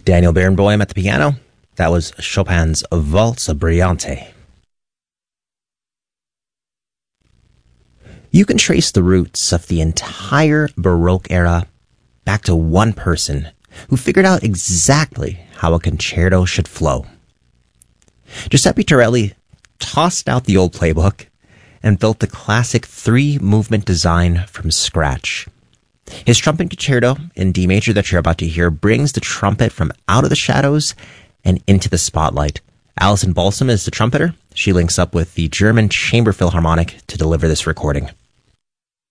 Daniel Barenboim at the piano. That was Chopin's Valse Brillante. You can trace the roots of the entire Baroque era back to one person who figured out exactly how a concerto should flow. Giuseppe Torelli tossed out the old playbook and built the classic three-movement design from scratch. His trumpet concerto in D major that you're about to hear brings the trumpet from out of the shadows and into the spotlight. Alison Balsam is the trumpeter. She links up with the German Chamber Philharmonic to deliver this recording.